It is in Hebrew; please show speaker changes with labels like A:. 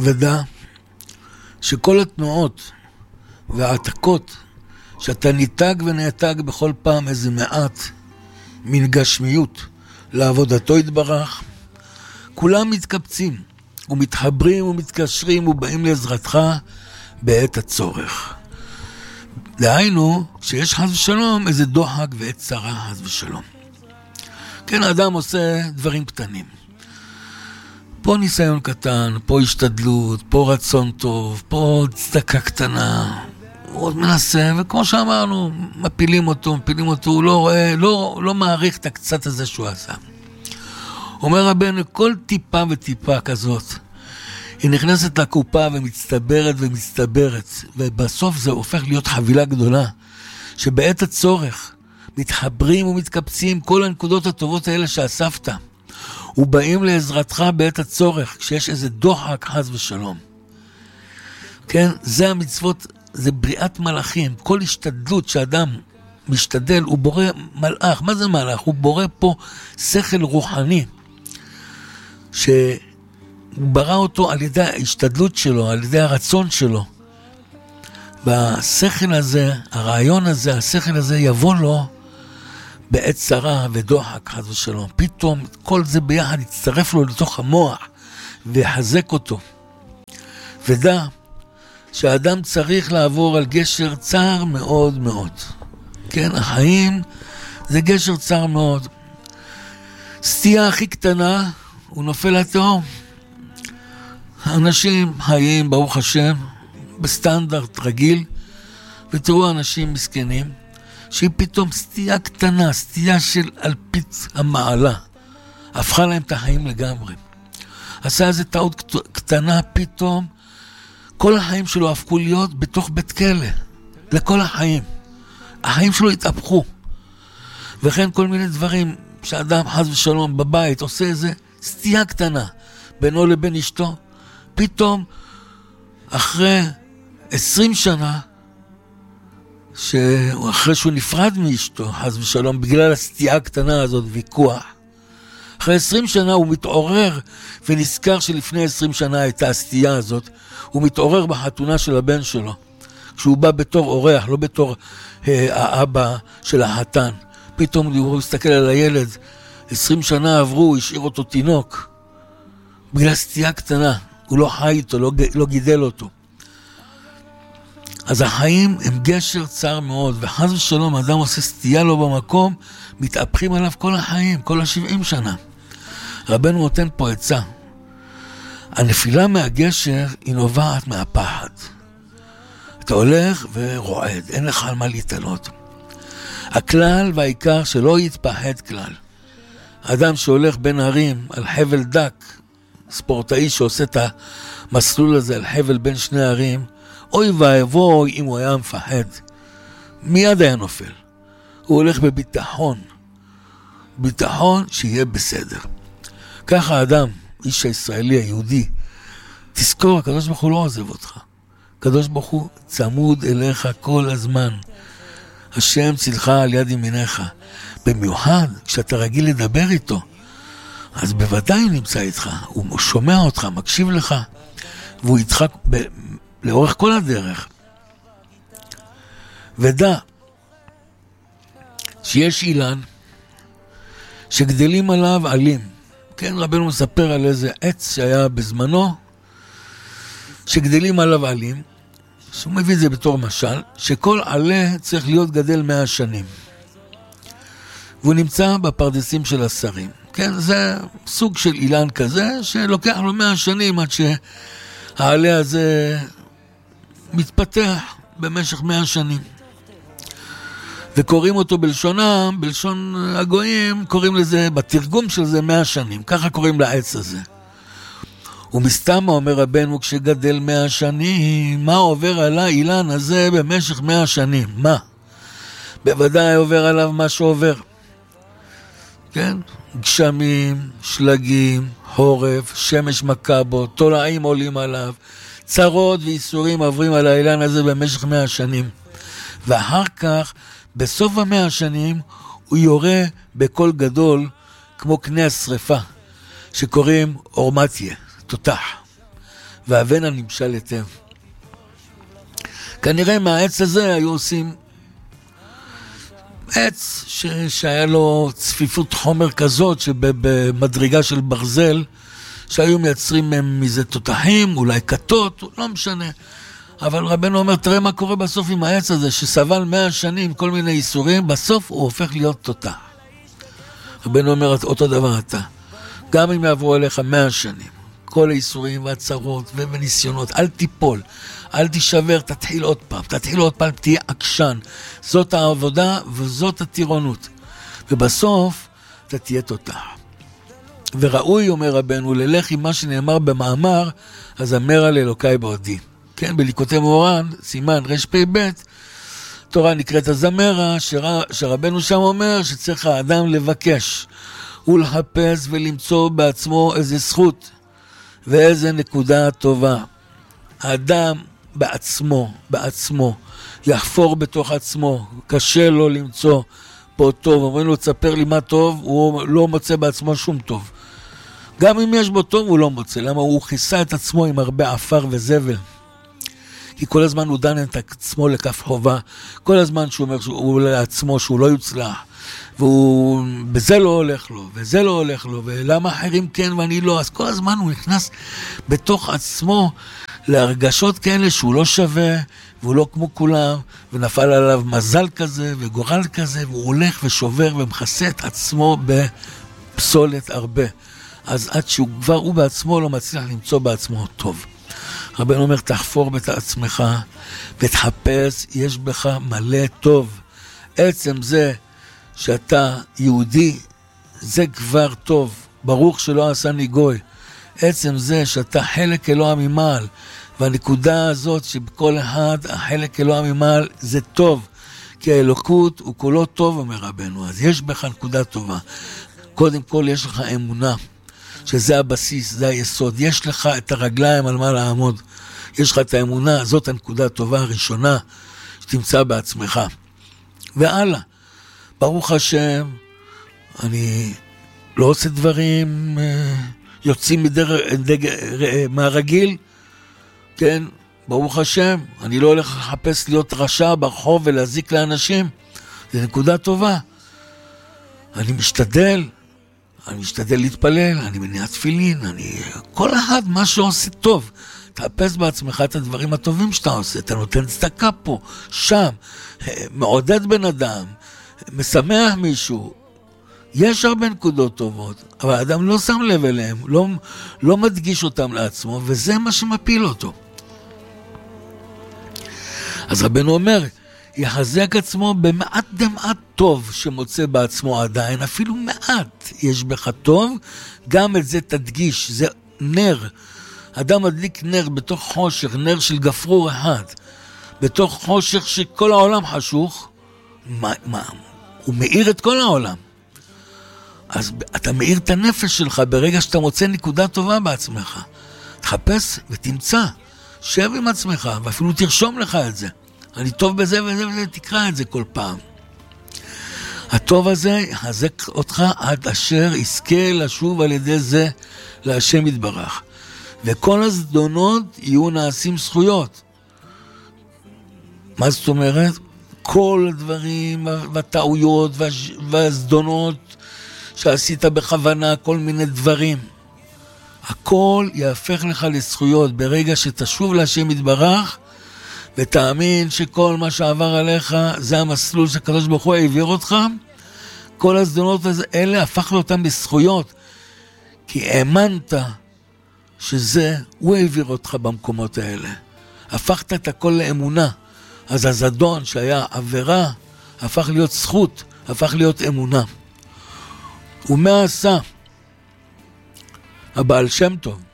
A: ודע שכל התנועות והעתקות שאתה ניתג ונעתג בכל פעם איזה מעט מן גשמיות לעבודתו יתברך, כולם מתקבצים ומתחברים ומתקשרים ובאים לעזרתך בעת הצורך. דהיינו שיש חס ושלום איזה דוחק ועת צרה חס ושלום. כן, האדם עושה דברים קטנים. פה ניסיון קטן, פה השתדלות, פה רצון טוב, פה צדקה קטנה. הוא עוד מנסה, וכמו שאמרנו, מפילים אותו, הוא לא רואה, לא מעריך את הקצת הזה שהוא עשה. אומר רבנו, כל טיפה וטיפה כזאת, היא נכנסת לקופה ומצטברת, ובסוף זה הופך להיות חבילה גדולה, שבעת הצורך מתחברים ומתקבצים כל הנקודות הטובות האלה שאספת, ובאים לעזרתך בעת הצורך, כשיש איזה דוחק חס ושלום. כן, זה המצוות, זה בריאת מלאכים. כל השתדלות שאדם משתדל, הוא בורא מלאך. מה זה מלאך? הוא בורא פה שכל רוחני, שהוא ברא אותו על ידי ההשתדלות שלו, על ידי הרצון שלו. והשכל הזה, הרעיון הזה, השכל הזה יבוא לו בעת צרה ודוחק חס ושלום. פתאום כל זה ביחד יצטרף לו לתוך המוח ויחזק אותו. ודע שהאדם צריך לעבור על גשר צר מאוד מאוד. כן, החיים זה גשר צר מאוד. סטייה הכי קטנה, הוא נופל לתהום. אנשים חיים, ברוך השם, בסטנדרט רגיל, ותראו אנשים מסכנים, שהיא פתאום סטייה קטנה, סטייה של אלפית המעלה, הפכה להם את החיים לגמרי. עשה איזו טעות קטנה, פתאום כל החיים שלו הפכו להיות בתוך בית כלא, לכל החיים. החיים שלו התהפכו. וכן כל מיני דברים שאדם חס ושלום בבית עושה איזה סטייה קטנה בינו לבין אשתו, פתאום אחרי 20 שנה, אחרי שהוא נפרד מאשתו חס ושלום בגלל הסטייה הקטנה הזאת, ויכוח, אחרי 20 שנה הוא מתעורר ונזכר שלפני 20 שנה הייתה הסטייה הזאת. הוא מתעורר בחתונה של הבן שלו, כשהוא בא בתור אורח, לא בתור האבא של החתן. פתאום הוא מסתכל על הילד, 20 שנה עברו, הוא השאיר אותו תינוק, בגלל סטייה קטנה. הוא לא חי איתו, לא גידל אותו. אז החיים הם גשר צר מאוד, וחס ושלום אדם עושה סטייה לו במקום, מתהפכים עליו כל החיים, כל 70 שנה. רבנו נותן פה עצה. הנפילה מהגשר היא נובעת מהפחד. אתה הולך ורועד, אין לך על מה להתעלות. הכלל והעיקר שלא יתפחד כלל. אדם שהולך בין הרים על חבל דק, ספורטאי שעושה את המסלול הזה על חבל בין שני הרים, אוי ואבוי אם הוא היה מפחד, מיד היה נופל. הוא הולך בביטחון, ביטחון שיהיה בסדר. ככה האדם, איש הישראלי, היהודי, תזכור, הקדוש ברוך הוא לא עוזב אותך. הקדוש ברוך הוא צמוד אליך כל הזמן. השם צילך על יד ימינך. במיוחד כשאתה רגיל לדבר איתו, אז בוודאי הוא נמצא איתך. הוא שומע אותך, מקשיב לך, והוא איתך לאורך כל הדרך. ודע שיש אילן שגדלים עליו עלים. כן, רבנו מספר על איזה עץ שהיה בזמנו, שגדלים עליו עלים, שהוא מביא את זה בתור משל, שכל עלה צריך להיות גדל 100 שנים. והוא נמצא בפרדסים של השרים. כן, זה סוג של אילן כזה, שלוקח לו 100 שנים עד שהעלה הזה מתפתח במשך 100 שנים. וקוראים אותו בלשונם, בלשון הגויים, קוראים לזה, בתרגום של זה 100 שנים. ככה קוראים לעץ הזה. ומסתמה אומר רבנו, כשגדל 100 שנים, מה עובר על האילן הזה במשך 100 שנים? מה? בוודאי עובר עליו מה שעובר. כן? גשמים, שלגים, חורף, שמש מכה בו, תולעים עולים עליו, צרות ואיסורים עוברים על האילן הזה במשך 100 שנים. ואחר כך, בסוף 100 שנים, הוא יורה בקול גדול, כמו קנה השריפה, שקוראים אורמציה, תותח. והבנה נמשל היטב. כנראה מהעץ הזה היו עושים עץ שהיה לו צפיפות חומר כזאת, שבמדרגה של ברזל, שהיו מייצרים מזה תותחים, אולי כתות, לא משנה. אבל רבנו אומר, תראה מה קורה בסוף עם העץ הזה, שסבל 100 שנים, כל מיני איסורים, בסוף הוא הופך להיות תותח. רבנו אומר, אותו דבר אתה. גם אם יעברו עליך 100 שנים, כל האיסורים והצרות וניסיונות, אל תיפול, אל תישבר, תתחיל עוד פעם, תהיה עקשן. זאת העבודה וזאת הטירונות. ובסוף אתה תהיה תותח. וראוי, אומר רבנו, ללך עם מה שנאמר במאמר, אז אמר על אלוקי בעודי. כן, בליקוטי מורן, סימן רפ"ב, תורה נקראת הזמרה, שרבנו שם אומר שצריך האדם לבקש ולחפש ולמצוא בעצמו איזה זכות ואיזה נקודה טובה. האדם בעצמו יחפור בתוך עצמו, קשה לו למצוא פה טוב, אומרים לו תספר לי מה טוב, הוא לא מוצא בעצמו שום טוב. גם אם יש בו טוב הוא לא מוצא, למה הוא כיסה את עצמו עם הרבה עפר וזבל. כי כל הזמן הוא דן את עצמו לכף חובה, כל הזמן שהוא אומר שהוא לעצמו שהוא לא יוצלח, ובזה לא הולך לו, וזה לא הולך לו, ולמה אחרים כן ואני לא, אז כל הזמן הוא נכנס בתוך עצמו להרגשות כאלה שהוא לא שווה, והוא לא כמו כולם, ונפל עליו מזל כזה וגורל כזה, והוא הולך ושובר ומכסה את עצמו בפסולת הרבה. אז עד שהוא כבר הוא בעצמו לא מצליח למצוא בעצמו טוב. רבנו אומר, תחפור בעצמך ותחפש, יש בך מלא טוב. עצם זה שאתה יהודי, זה כבר טוב. ברוך שלא עשני גוי. עצם זה שאתה חלק אלוה ממעל, והנקודה הזאת שבכל אחד החלק אלוה ממעל זה טוב, כי האלוקות הוא כולו טוב, אומר רבנו. אז יש בך נקודה טובה. קודם כל יש לך אמונה, שזה הבסיס, זה היסוד. יש לך את הרגליים על מה לעמוד. יש לך את האמונה, זאת הנקודה הטובה הראשונה שתמצא בעצמך. והלאה, ברוך השם, אני לא עושה דברים יוצאים מהרגיל, כן, ברוך השם, אני לא הולך לחפש להיות רשע ברחוב ולהזיק לאנשים, זה נקודה טובה. אני משתדל להתפלל, אני מניע תפילין, כל אחד מה שעושה טוב. תאפס בעצמך את הדברים הטובים שאתה עושה, אתה נותן צדקה פה, שם, מעודד בן אדם, משמח מישהו. יש הרבה נקודות טובות, אבל האדם לא שם לב אליהם, לא מדגיש אותם לעצמו, וזה מה שמפיל אותו. אז רבנו אומר, יחזק עצמו במעט דמעט טוב שמוצא בעצמו עדיין, אפילו מעט יש בך טוב, גם את זה תדגיש, זה נר. אדם מדליק נר בתוך חושך, נר של גפרור אחד, בתוך חושך שכל העולם חשוך, הוא מאיר את כל העולם. אז אתה מאיר את הנפש שלך ברגע שאתה מוצא נקודה טובה בעצמך. תחפש ותמצא, שב עם עצמך, ואפילו תרשום לך את זה. אני טוב בזה וזה וזה, תקרא את זה כל פעם. הטוב הזה יחזק אותך עד אשר יזכה לשוב על ידי זה להשם יתברך. וכל הזדונות יהיו נעשים זכויות. מה זאת אומרת? כל הדברים והטעויות והזדונות שעשית בכוונה, כל מיני דברים. הכל יהפך לך לזכויות ברגע שתשוב להשם יתברך, ותאמין שכל מה שעבר עליך זה המסלול שהקדוש ברוך הוא העביר אותך. כל הזדונות האלה הפך אותם לזכויות, כי האמנת שזה, הוא העביר אותך במקומות האלה. הפכת את הכל לאמונה. אז הזדון שהיה עבירה, הפך להיות זכות, הפך להיות אמונה. ומה עשה הבעל שם טוב?